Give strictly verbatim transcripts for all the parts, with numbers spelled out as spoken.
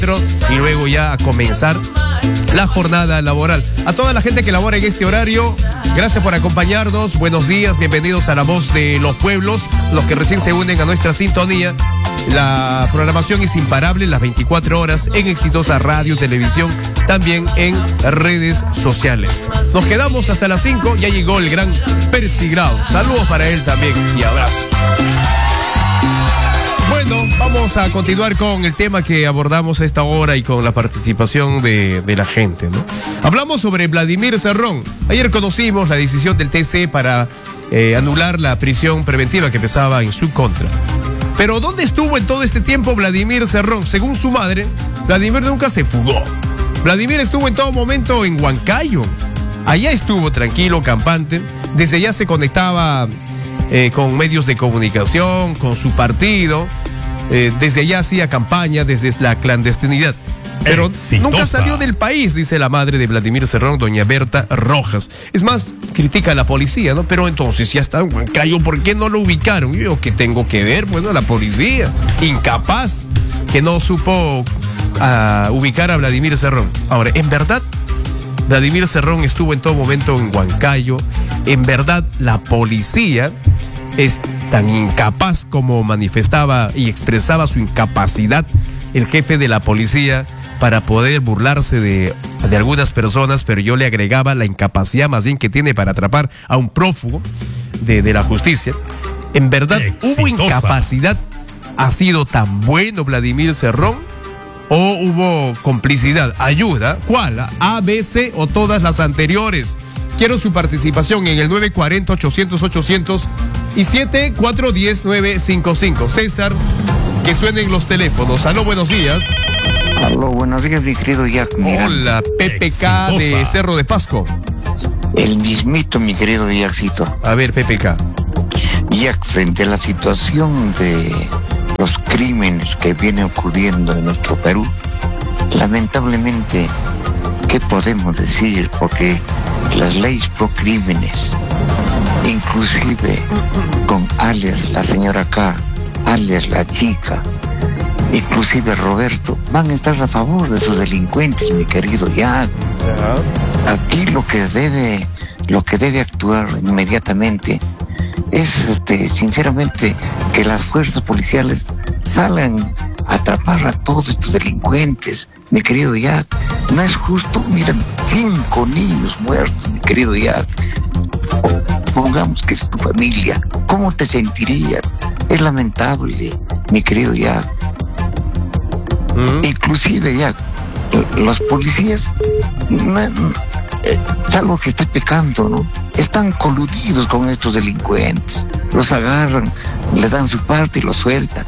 y luego ya a comenzar la jornada laboral. A toda la gente que labora en este horario, gracias por acompañarnos. Buenos días, bienvenidos a La Voz de los Pueblos, los que recién se unen a nuestra sintonía. La programación es imparable las veinticuatro horas en exitosa radio, televisión, también en redes sociales. Nos quedamos hasta las cinco, ya llegó el gran Percy Grau. Saludos para él también y abrazo. Bueno, vamos a continuar con el tema que abordamos a esta hora y con la participación de, de la gente, ¿no? Hablamos sobre Vladimir Cerrón. Ayer conocimos la decisión del T C para eh, anular la prisión preventiva que pesaba en su contra. Pero ¿dónde estuvo en todo este tiempo Vladimir Cerrón? Según su madre, Vladimir nunca se fugó. Vladimir estuvo en todo momento en Huancayo. Allá estuvo tranquilo, campante. Desde allá se conectaba eh, con medios de comunicación, con su partido. Eh, desde allá hacía campaña, desde la clandestinidad. Pero exitosa. Nunca salió del país, dice la madre de Vladimir Cerrón, doña Berta Rojas. Es más, critica a la policía, ¿no? Pero entonces ya está en Huancayo, ¿por qué no lo ubicaron? Yo, ¿qué tengo que ver? Bueno, la policía, incapaz, que no supo uh, ubicar a Vladimir Cerrón. Ahora, en verdad, Vladimir Cerrón estuvo en todo momento en Huancayo. En verdad, la policía es tan incapaz como manifestaba y expresaba su incapacidad el jefe de la policía para poder burlarse de, de algunas personas, pero yo le agregaba la incapacidad más bien que tiene para atrapar a un prófugo de, de la justicia. En verdad, exitosa. ¿Hubo incapacidad? ¿Ha sido tan bueno Vladimir Cerrón? ¿O hubo complicidad? ¿Ayuda? ¿Cuál? ¿A, B, C o todas las anteriores? Quiero su participación en el nueve cuatro cero, ochocientos, ochocientos y siete cuatro uno cero, nueve cinco cinco. César, que suenen los teléfonos. Aló, buenos días. Aló, buenos días, mi querido Jack. Mira. Hola, P P K exitosa. De Cerro de Pasco. El mismito, mi querido Jackcito. A ver, P P K. Jack, frente a la situación de los crímenes que vienen ocurriendo en nuestro Perú, lamentablemente, ¿qué podemos decir? Porque las leyes pro crímenes, inclusive con alias la señora K, alias la chica, inclusive Roberto, van a estar a favor de sus delincuentes, mi querido Jack. Aquí lo que debe, lo que debe actuar inmediatamente es, este, sinceramente, que las fuerzas policiales salgan a atrapar a todos estos delincuentes, mi querido Jack. No es justo, miren, cinco niños muertos, mi querido Jack. Pongamos que es tu familia, ¿cómo te sentirías? Es lamentable, mi querido Jack. ¿Mm? Inclusive, Jack, los policías, no, no, eh, salvo que esté pecando, ¿no? Están coludidos con estos delincuentes. Los agarran, le dan su parte y los sueltan.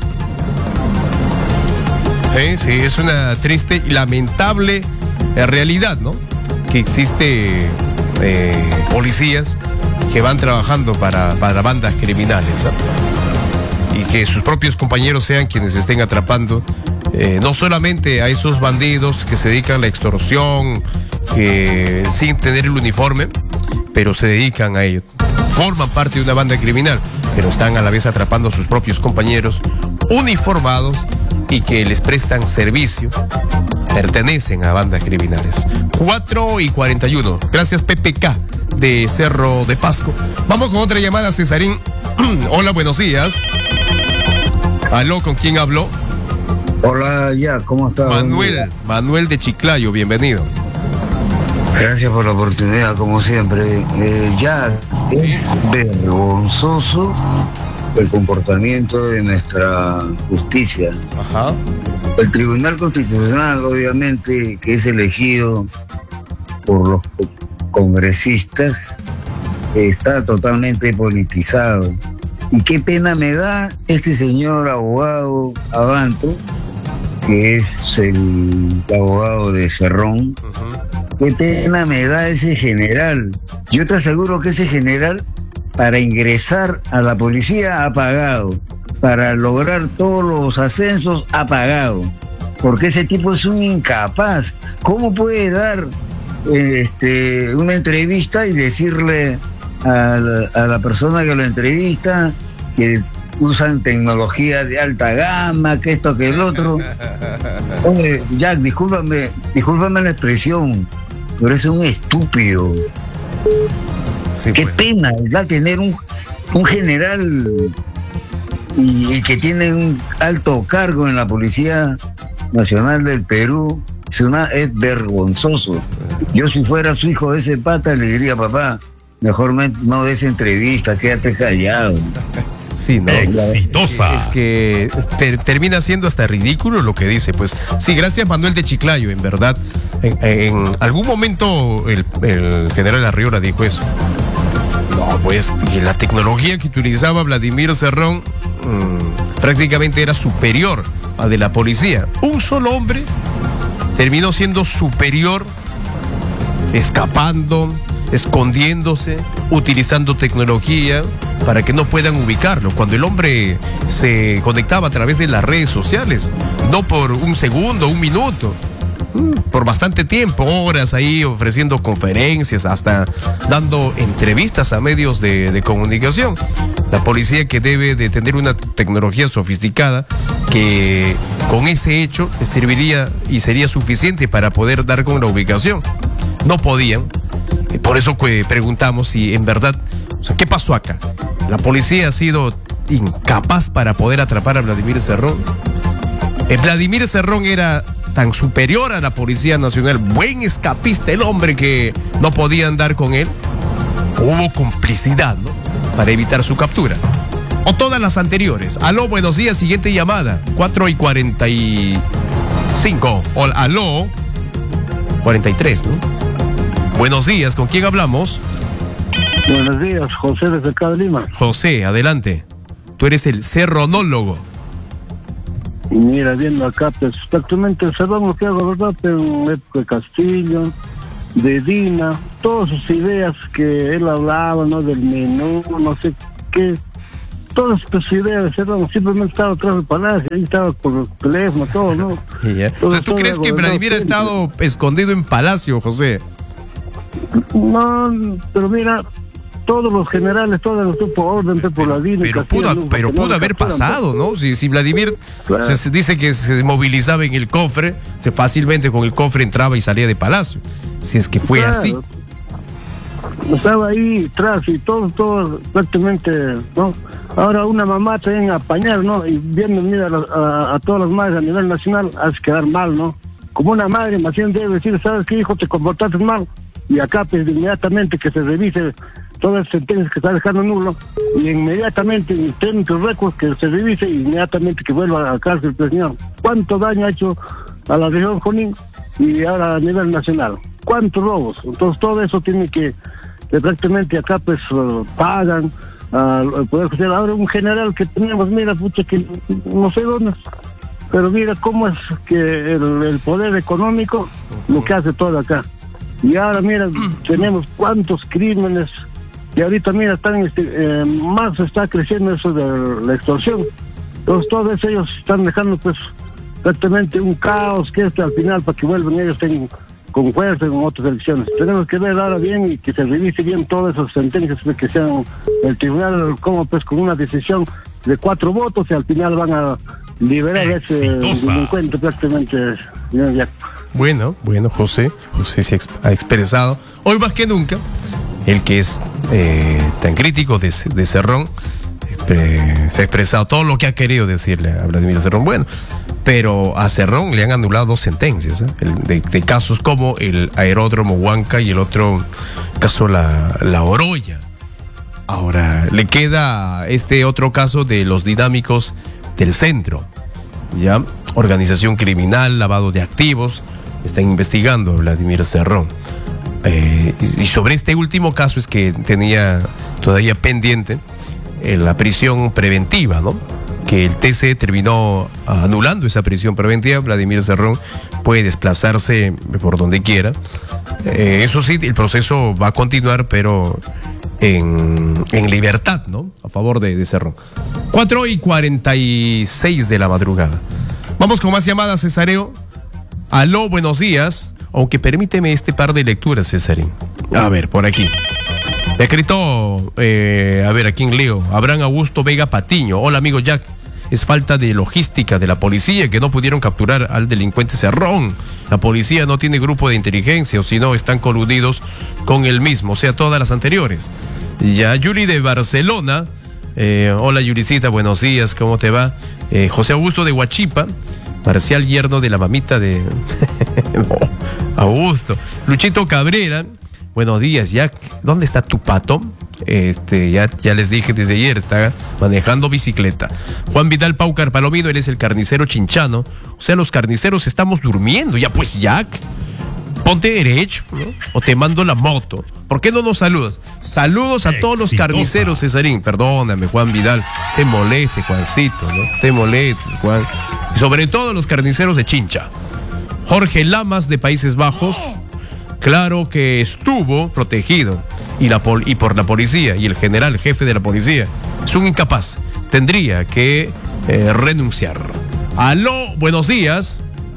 Sí, sí, es una triste y lamentable realidad, ¿no? Que existe eh, policías que van trabajando para, para bandas criminales, ¿no? Y que sus propios compañeros sean quienes estén atrapando eh, no solamente a esos bandidos que se dedican a la extorsión, que sin tener el uniforme, pero se dedican a ello, forman parte de una banda criminal, pero están a la vez atrapando a sus propios compañeros uniformados y que les prestan servicio, pertenecen a bandas criminales. cuatro y cuarenta y uno. Gracias, P P K de Cerro de Pasco. Vamos con otra llamada, Cesarín. Hola, buenos días. Aló, ¿con quién habló? Hola, ya, ¿cómo estás? Manuel, Manuel de Chiclayo, bienvenido. Gracias por la oportunidad, como siempre. Eh, ya, es vergonzoso el comportamiento de nuestra justicia. Ajá. El Tribunal Constitucional, obviamente, que es elegido por los congresistas, está totalmente politizado. Y qué pena me da este señor abogado Abanto, que es el abogado de Cerrón. Uh-huh. Qué pena me da ese general. Yo te aseguro que ese general, para ingresar a la policía, ha pagado. Para lograr todos los ascensos, ha pagado. Porque ese tipo es un incapaz. ¿Cómo puede dar este, una entrevista y decirle a la, a la persona que lo entrevista que usan tecnología de alta gama, que esto, que el otro. Oye, Jack, discúlpame, discúlpame la expresión, pero es un estúpido. Sí, Qué pues. pena, ¿verdad? Tener un, un general y, y que tiene un alto cargo en la Policía Nacional del Perú. Es, una, es vergonzoso. Yo, si fuera su hijo de ese pata, le diría: papá, mejor me, no des entrevista, quédate callado. Sí, no. Exitosa. Es que te- termina siendo hasta ridículo lo que dice. Pues sí, gracias Manuel de Chiclayo, en verdad. En, en algún momento el, el general Arriola dijo eso. No, pues y la tecnología que utilizaba Vladimir Cerrón mmm, prácticamente era superior a de la policía. Un solo hombre terminó siendo superior, escapando, escondiéndose, utilizando tecnología para que no puedan ubicarlo. Cuando el hombre se conectaba a través de las redes sociales, no por un segundo, un minuto, por bastante tiempo, horas ahí ofreciendo conferencias, hasta dando entrevistas a medios de, de comunicación. La policía, que debe de tener una tecnología sofisticada, que con ese hecho serviría y sería suficiente para poder dar con la ubicación. No podían. Por eso que preguntamos si en verdad, o sea, ¿qué pasó acá? ¿La policía ha sido incapaz para poder atrapar a Vladimir Cerrón? Eh, Vladimir Cerrón era tan superior a la Policía Nacional, buen escapista el hombre, que no podían dar con él. Hubo complicidad, ¿no?, para evitar su captura. O todas las anteriores. Aló, buenos días, siguiente llamada. cuatro y cuarenta y cinco. O, aló, cuarenta y tres, ¿no? Buenos días, ¿con quién hablamos? Buenos días, José desde acá de Lima. José, adelante. Tú eres el cerronólogo. Y mira, viendo acá, pues prácticamente sabemos lo que hago, ¿verdad? En época de Castillo, de Dina, todas sus ideas que él hablaba, ¿no? Del menú, no sé qué. Todas sus ideas de Cerrón, simplemente estaba atrás del palacio, ahí estaba por el teléfono, todo, ¿no? Yeah. Todo, O sea, ¿tú todo crees que algo, Vladimir ¿no? ha estado escondido en Palacio, José? No, pero mira, todos los generales, todos los por orden, por la Dina. Pero pudo, pero pudo haber pasado, ¿no? Si, si Vladimir Claro. se, se dice que se movilizaba en el cofre, se fácilmente con el cofre entraba y salía de Palacio. Si es que fue Claro. así. Estaba ahí atrás y todo, todo prácticamente, ¿no? Ahora una mamá también a pañal, ¿no? Y viendo, mira, a, a, a todas las madres a nivel nacional, hace quedar mal, ¿no? Como una madre, más bien debe decir: ¿sabes qué, hijo? Te comportaste mal. Y acá, pues, inmediatamente que se revise todas las sentencias que está dejando nulo, y inmediatamente, en técnicos récords, que se revise, y inmediatamente que vuelva a la cárcel, pues, señor. ¿Cuánto daño ha hecho a la región Junín y ahora a nivel nacional? ¿Cuántos robos? Entonces, todo eso tiene que, que prácticamente acá, pues, uh, pagan al uh, Poder Judicial. Ahora, un general que tenemos, mira, pucha, que no sé dónde, pero mira cómo es que el, el poder económico lo que hace todo acá. Y ahora, mira, tenemos cuántos crímenes, y ahorita, mira, están este, eh, más está creciendo eso de la extorsión. Entonces, todos ellos están dejando, pues, prácticamente un caos que este al final, para que vuelvan ellos tengan con fuerza en otras elecciones. Tenemos que ver ahora bien y que se revise bien todas esas sentencias, que sean el tribunal, como pues con una decisión de cuatro votos, y al final van a liberar a ese Exitosa. delincuente prácticamente. Ya, ya. Bueno, bueno, José, José se ha expresado hoy más que nunca. El que es eh, tan crítico de, de Cerrón, eh, se ha expresado todo lo que ha querido decirle a Vladimir Cerrón. Bueno, pero a Cerrón le han anulado dos sentencias, ¿eh? El de, de casos como el aeródromo Huanca y el otro caso la, la Oroya. Ahora le queda este otro caso de los dinámicos del centro, ya, organización criminal, lavado de activos. Están investigando a Vladimir Cerrón. Eh, y sobre este último caso es que tenía todavía pendiente eh, la prisión preventiva, ¿no? Que el T C terminó anulando esa prisión preventiva. Vladimir Cerrón puede desplazarse por donde quiera. Eh, eso sí, el proceso va a continuar, pero en, en libertad, ¿no? A favor de, de Cerrón. cuatro y cuarenta y seis de la madrugada. Vamos con más llamadas, Cesareo. Aló, buenos días. Aunque permíteme este par de lecturas, Cesarín. A ver, por aquí. Me ha escrito, eh, a ver, ¿a quién leo? Abraham Augusto Vega Patiño. Hola, amigo Jack. Es falta de logística de la policía que no pudieron capturar al delincuente Cerrón. La policía no tiene grupo de inteligencia, o si no, están coludidos con el mismo, o sea, todas las anteriores. Ya, Yuri de Barcelona. Eh, hola, Yuricita, buenos días, ¿cómo te va? Eh, José Augusto de Huachipa. Marcial yerno de la mamita de... no, Augusto. Luchito Cabrera. Buenos días, Jack. ¿Dónde está tu pato? Este, ya, ya les dije desde ayer, está manejando bicicleta. Juan Vidal Paucar Palomino, él es el carnicero chinchano. O sea, los carniceros estamos durmiendo. Ya pues, Jack, ponte derecho, ¿no? O te mando la moto. ¿Por qué no nos saludas? Saludos a Exitosa. Todos los carniceros, Cesarín. Perdóname, Juan Vidal. Te moleste, Juancito, ¿no? Te molestes, Juan. Y sobre todo los carniceros de Chincha. Jorge Lamas, de Países Bajos. Claro que estuvo protegido y, la pol- y por la policía, y el general jefe de la policía es un incapaz. Tendría que eh, renunciar. Aló, buenos días.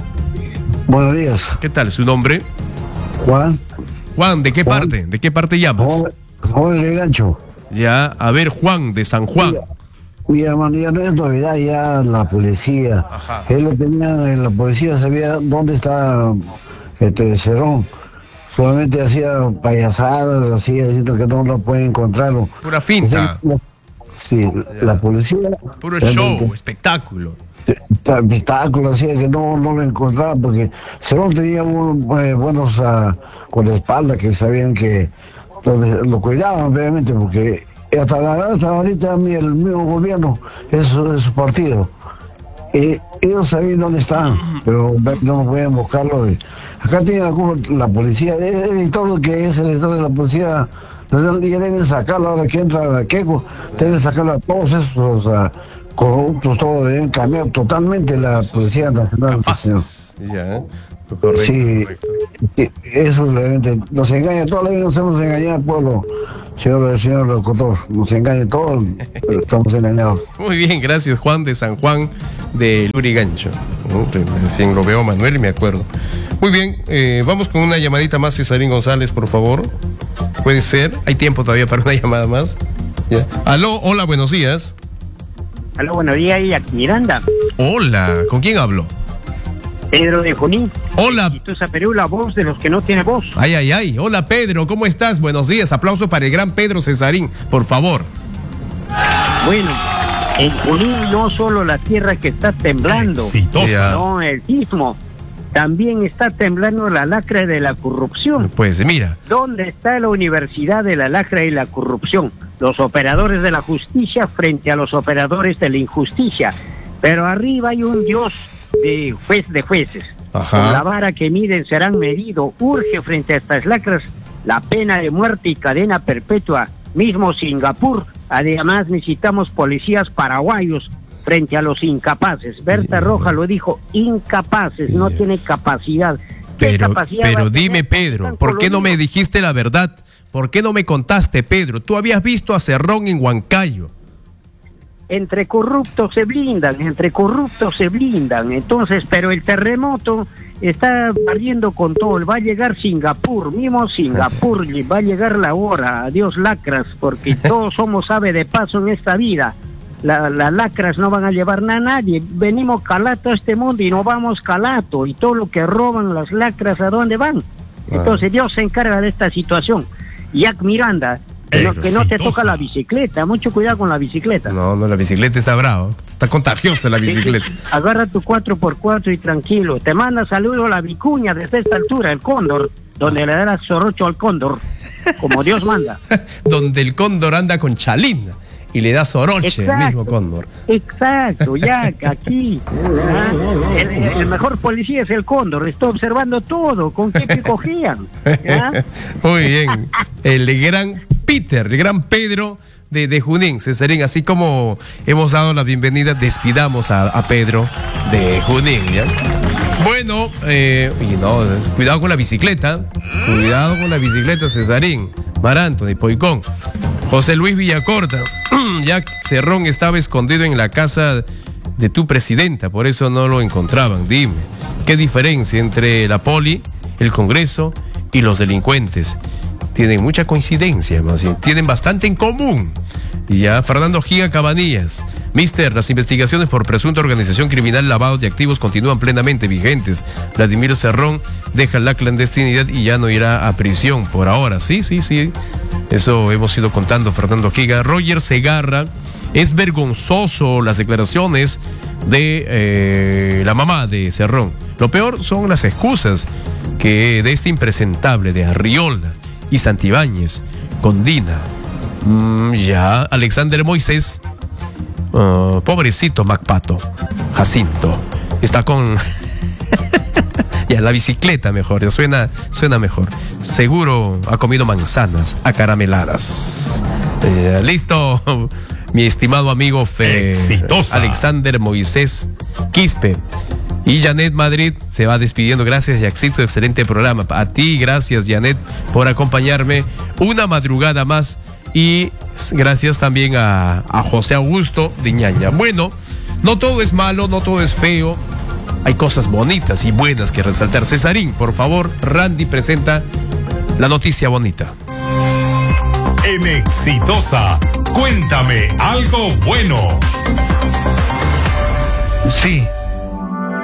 Buenos días. ¿Qué tal? ¿Su nombre? Juan. Juan, ¿de qué Juan. parte? ¿De qué parte llamas? Juan de Gancho. Ya, a ver, Juan, de San Juan. Mira, mi hermano, ya no es novedad, ya la policía. Ajá. Él lo tenía, la policía sabía dónde está este Cerrón. Solamente hacía payasadas, hacía diciendo que no lo puede encontrarlo. Pura finta. Sí, la policía. Puro show, espectáculo. Espectáculo, hacía que no, no lo encontraban porque Cerrón tenía un, eh, buenos uh, con la espalda que sabían que lo, lo cuidaban, obviamente, porque hasta, la, hasta ahorita el mismo gobierno es, es su partido. Eh, ellos sabían dónde están, pero no pueden buscarlo. Acá tiene la, la policía, el editor que es el editor de la policía, ya deben sacarlo ahora que entra la Queco, deben sacarlo a todos esos uh, corruptos, todos deben cambiar totalmente la Policía Nacional. Capaces. Ya, correcto, sí, correcto. Eso realmente nos engaña, toda la vida nos hemos engañado al pueblo, señor, señor locutor, nos engaña todo, pero estamos engañados. Muy bien, gracias, Juan de San Juan de Lurigancho. Recién lo veo, Manuel, y me acuerdo. Muy bien, eh, vamos con una llamadita más, Cesarín González, por favor. Puede ser, hay tiempo todavía para una llamada más. Ya. Aló, hola, buenos días. Aló, buenos días, y Miranda. Hola, ¿con quién hablo? Pedro de Junín. Hola. Y tú esa Perú, la voz de los que no tiene voz. Ay, ay, ay. Hola, Pedro, ¿cómo estás? Buenos días. Aplauso para el gran Pedro Cesarín, por favor. Bueno, en Junín no solo la tierra que está temblando, Exitosa. no el sismo, también está temblando la lacra de la corrupción. Pues mira. ¿Dónde está la universidad de la lacra y la corrupción? Los operadores de la justicia frente a los operadores de la injusticia. Pero arriba hay un Dios de juez de jueces. Ajá. Con la vara que miden serán medidos. Urge frente a estas lacras la pena de muerte y cadena perpetua. Mismo Singapur. Además necesitamos policías paraguayos frente a los incapaces. Berta Roja lo dijo, incapaces, no tiene capacidad. Pero, capacidad pero dime, Pedro, ¿por qué no me dijiste la verdad? ¿Por qué no me contaste, Pedro? Tú habías visto a Cerrón en Huancayo. Entre corruptos se blindan, entre corruptos se blindan. Entonces, pero el terremoto está barriendo con todo. Va a llegar Singapur, mismo Singapur, va a llegar la hora. Adiós lacras, porque todos somos ave de paso en esta vida. Las la lacras no van a llevar nada a nadie. Venimos calato a este mundo y no vamos calato. Y todo lo que roban las lacras, ¿a dónde van? Entonces Dios se encarga de esta situación. Jack Miranda, que no, que no te toca la bicicleta. Mucho cuidado con la bicicleta. No, no, la bicicleta está brava. Está contagiosa la bicicleta. Agarra tu cuatro por cuatro y tranquilo. Te manda saludo la vicuña desde esta altura, el cóndor, donde le darás sorocho al cóndor, como Dios manda. Donde el cóndor anda con chalín y le da soroche, exacto, el mismo cóndor. Exacto, ya, aquí. ¿Ah? El, el mejor policía es el cóndor, está observando todo, con qué te cogían. ¿Ya? Muy bien. El gran Peter, el gran Pedro de, de Junín, Cesarín, así como hemos dado la bienvenida, despidamos a, a Pedro de Junín, ¿ya? Bueno, eh, y no, cuidado con la bicicleta, cuidado con la bicicleta, Cesarín, Maranto, de Poicón. José Luis Villacorta, ya Cerrón estaba escondido en la casa de tu presidenta, por eso no lo encontraban. Dime, ¿qué diferencia entre la poli, el Congreso y los delincuentes? tienen mucha coincidencia, más bien, tienen bastante en común. Y ya Fernando Giga Cabanillas, Mister, las investigaciones por presunta organización criminal lavado de activos continúan plenamente vigentes. Vladimir Cerrón deja la clandestinidad y ya no irá a prisión por ahora. Sí, sí, sí, eso hemos ido contando, Fernando Giga. Roger Segarra, es vergonzoso las declaraciones de eh, la mamá de Cerrón. Lo peor son las excusas que de este impresentable de Arriola y Santibáñez con Dina. Mm, ya, Alexander Moisés, uh, pobrecito Macpato, Jacinto, está con ya la bicicleta mejor, ya suena, suena mejor. Seguro ha comido manzanas acarameladas. Eh, listo, mi estimado amigo Fe, Alexander Moisés Quispe. Y Janet Madrid se va despidiendo. Gracias, Yaxito, excelente programa. A ti, gracias, Janet, por acompañarme una madrugada más. Y gracias también a, a José Augusto de Ñaña. Bueno, no todo es malo, no todo es feo. Hay cosas bonitas y buenas que resaltar. Cesarín, por favor, Randy presenta la noticia bonita. En Exitosa, cuéntame algo bueno. Sí,